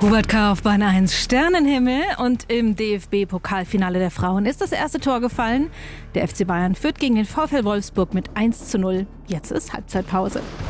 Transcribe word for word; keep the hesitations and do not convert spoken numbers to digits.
Hubert K. auf Bahn eins, Sternenhimmel, und im D F B-Pokalfinale der Frauen ist das erste Tor gefallen. Der F C Bayern führt gegen den VfL Wolfsburg mit eins zu null. Jetzt ist Halbzeitpause.